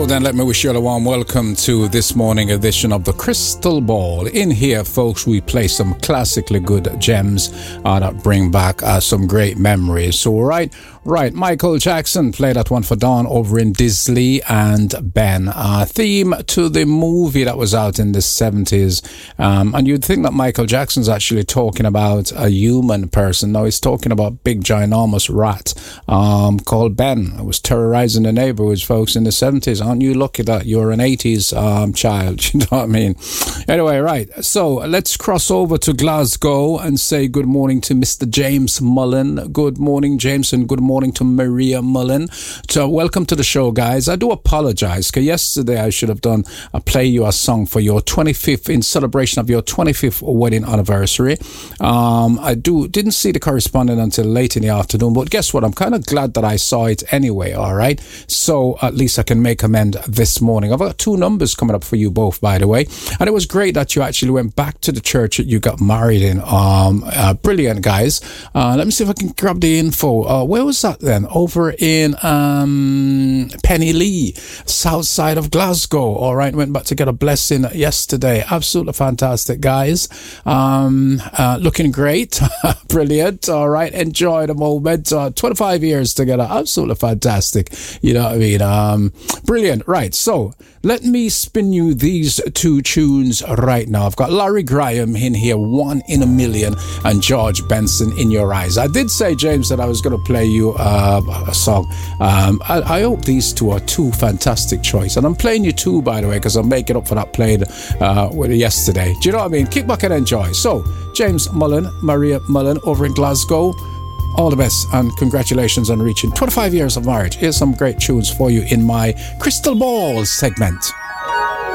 Well, then let me wish you all a warm welcome to this morning edition of the Crystal Ball. In here, folks, we play some classically good gems that bring back some great memories. So, right, Michael Jackson played that one for Dawn over in Disley and Ben. Theme to the movie that was out in the 70s. And you'd think that Michael Jackson's actually talking about a human person. No, he's talking about big, ginormous rat called Ben. It was terrorizing the neighborhoods, folks, in the 70s. Aren't you lucky that you're an 80s child? You know what I mean? Anyway, right. So let's cross over to Glasgow and say good morning to Mr. James Mullen. Good morning, James, and good morning to Maria Mullen. So welcome to the show, guys. I do apologize because yesterday I should have done play you a song for your 25th in celebration of your 25th wedding anniversary. I didn't see the correspondent until late in the afternoon, but guess what? I'm kind of glad that I saw it anyway. All right, so at least I can make amend this morning. I've got two numbers coming up for you both, by the way, and it was great that you actually went back to the church that you got married in. Brilliant, guys. Let me see if I can grab the info. Where was that then? Over in Penny south side of Glasgow. All right, went back to get a blessing yesterday. Absolutely fantastic, guys. Looking great. Brilliant. All right, enjoy the moment. 25 years together. Absolutely fantastic. You know what I mean? Brilliant. Right, so let me spin you these two tunes right now. I've got Larry Graham in here, One in a Million, and George Benson, In Your Eyes. I did say, James, that I was going to play you a song. I hope these two are two fantastic choices. And I'm playing you two, by the way, because I'm making up for that played yesterday. Do you know what I mean? Kick back and enjoy. So, James Mullen, Maria Mullen over in Glasgow. All the best and congratulations on reaching 25 years of marriage. Here's some great tunes for you in my Crystal Ball segment.